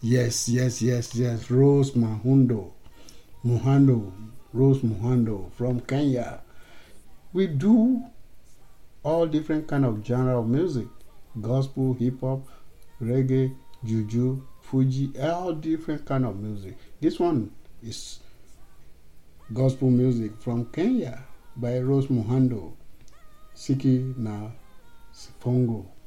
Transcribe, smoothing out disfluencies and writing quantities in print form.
Yes. Rose Rose Muhando from Kenya. We do all different kind of genre of music: gospel, hip hop, reggae, juju, Fuji, all different kind of music. This one is gospel music from Kenya by Rose Muhando, Siki na Sifongo.